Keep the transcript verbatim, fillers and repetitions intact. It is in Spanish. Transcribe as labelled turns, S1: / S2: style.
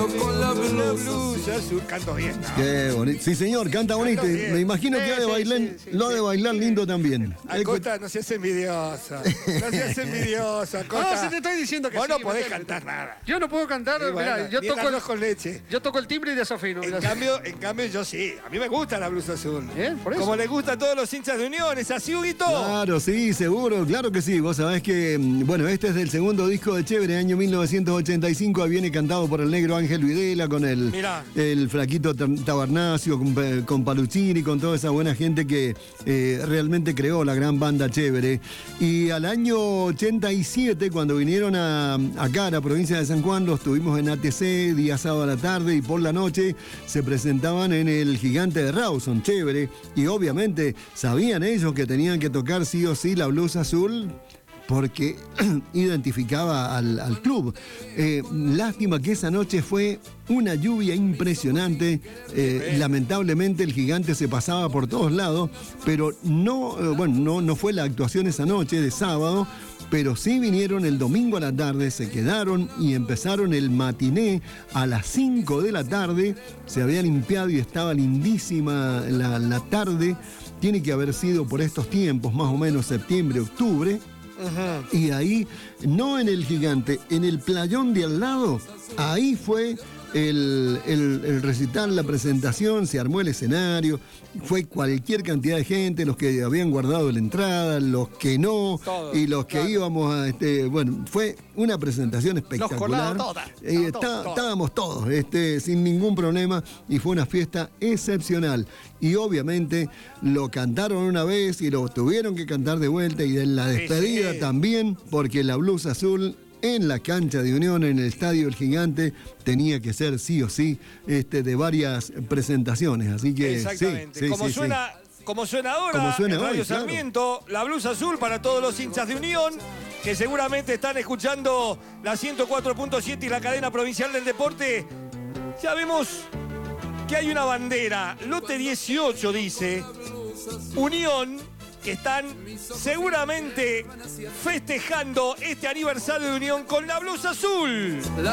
S1: Unión con la blusa,
S2: la blusa azul. Canto bien, ¿no?
S3: Qué bonito. Sí, señor, canta bonito.
S2: bien.
S3: Me imagino que
S2: Sí,
S3: ha de
S2: sí,
S3: bailar,
S2: sí, sí,
S3: lo ha de
S2: sí,
S3: bailar
S2: sí.
S3: lindo también.
S2: Acosta, no seas envidiosa. No seas envidiosa, Acosta.
S1: No, se te estoy diciendo que
S2: Vos
S1: sí.
S2: no podés
S1: Mateo.
S2: cantar nada.
S1: Yo no puedo cantar,
S2: Y bueno,
S1: mirá, yo
S2: ni el
S1: toco el,
S2: arroz con leche.
S1: yo toco el timbre y desafino.
S2: En
S1: mirá.
S2: cambio, en cambio, yo sí. A mí me gusta la blusa azul.
S1: Bien, por eso.
S2: Como les gusta a todos los hinchas de Unión, ¿es así, Huguito?
S3: Claro, sí, seguro, claro que sí. Vos sabés que, mm, bueno, este es del segundo disco de Chévere, año mil novecientos ochenta y cinco, viene cantado por el negro Ángel Videla, con el,
S2: Mirá.
S3: el flaquito Tar- Tabernaccio, con, eh, con Paluchini, con toda esa buena gente que eh, realmente creó la gran banda Chévere. Y al año ochenta y siete, cuando vinieron a, acá a la provincia de San Juan, los tuvimos en A T C, día sábado a la tarde y por la noche se presentaban en el Gigante de Rawson, Chévere, y obviamente sabían ellos que tenían que tocar sí o sí la blusa azul porque identificaba al, al club. Eh, lástima que esa noche fue una lluvia impresionante. Eh, lamentablemente el Gigante se pasaba por todos lados, pero no, eh, bueno, no, no fue la actuación esa noche de sábado, pero sí vinieron el domingo a la tarde, se quedaron y empezaron el matiné a las cinco de la tarde. Se había limpiado y estaba lindísima la, la tarde. Tiene que haber sido por estos tiempos, más o menos septiembre, octubre. Uh-huh. Y ahí, no en el Gigante, en el playón de al lado, ahí fue el, el, el recital, la presentación, se armó el escenario, fue cualquier cantidad de gente, los que habían guardado la entrada, los que no,
S2: Todos,
S3: y los que
S2: claro.
S3: íbamos a, este, bueno, fue una presentación espectacular.
S1: colados todas,
S3: Eh,
S1: todos,
S3: está-
S1: todos.
S3: Estábamos todos, este, sin ningún problema, y fue una fiesta excepcional. Y obviamente lo cantaron una vez y lo tuvieron que cantar de vuelta, y en la despedida
S2: sí.
S3: también, porque la blusa azul en la cancha de Unión, en el Estadio El Gigante, tenía que ser sí o sí este, de varias presentaciones. Así que
S2: Exactamente.
S3: sí, sí,
S2: como,
S3: sí,
S2: suena, como suena ahora
S3: Como suena
S2: en Radio
S3: hoy, claro.
S2: Sarmiento, la blusa azul para todos los hinchas de Unión, que seguramente están escuchando la ciento cuatro punto siete y la cadena provincial del deporte. Ya vemos que hay una bandera, lote dieciocho dice, Unión, que están seguramente festejando este aniversario de Unión con la blusa azul.
S1: La